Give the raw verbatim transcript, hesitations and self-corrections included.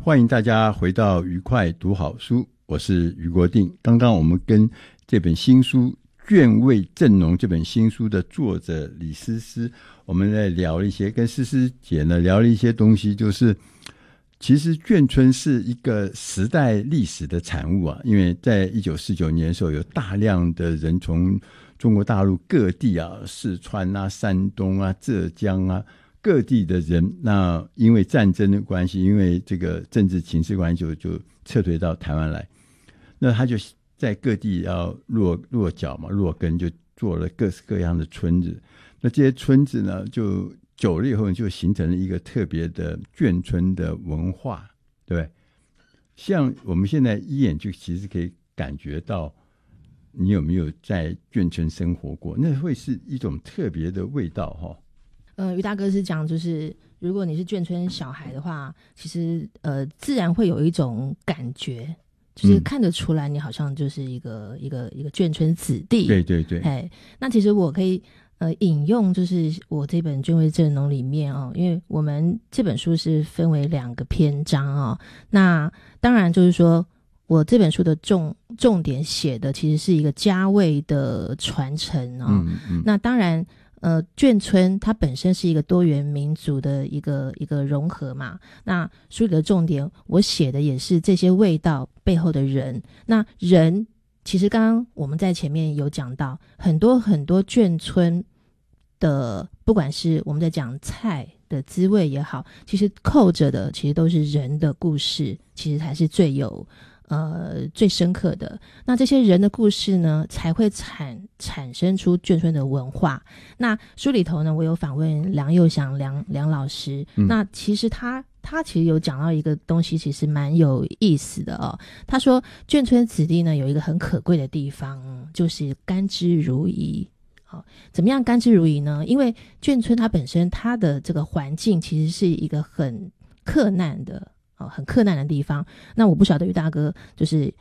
欢迎大家回到愉快读好书，我是余国定。刚刚我们跟这本新书《卷味正浓》这本新书的作者李思思，我们在聊了一些，跟思思姐呢聊了一些东西，就是其实眷村是一个时代历史的产物啊，因为在一九四九年的时候，有大量的人从中国大陆各地啊，四川啊、山东啊、浙江啊各地的人，那因为战争的关系，因为这个政治情势关系就，就撤退到台湾来。那他就在各地要落落脚嘛，落根，就做了各式各样的村子。那这些村子呢，就久了以后就形成了一个特别的眷村的文化，对不对？像我们现在一眼就其实可以感觉到，你有没有在眷村生活过？那会是一种特别的味道哈。 呃，于大哥是讲，就是如果你是眷村小孩的话，其实呃，自然会有一种感觉，就是看得出来你好像就是一个、嗯、一个一个眷村子弟。 对对对。 哎，那其实我可以呃引用，就是我这本《卷味正浓》里面哦，因为我们这本书是分为两个篇章哦。那当然就是说我这本书的重重点写的其实是一个家味的传承哦。嗯嗯。那当然。呃，眷村它本身是一个多元民族的一个一个融合嘛。那书里的重点，我写的也是这些味道背后的人。那人其实刚刚我们在前面有讲到，很多很多眷村的，不管是我们在讲菜的滋味也好，其实扣着的其实都是人的故事，其实才是最有呃，最深刻的。那这些人的故事呢，才会产产生出眷村的文化。那书里头呢，我有访问梁佑祥梁梁老师、嗯、那其实他他其实有讲到一个东西，其实蛮有意思的哦。他说眷村子弟呢有一个很可贵的地方，就是甘之如饴。好、哦，怎么样甘之如饴呢？因为眷村它本身它的这个环境其实是一个很克难的哦，很克难的地方。那我不晓得于大哥就是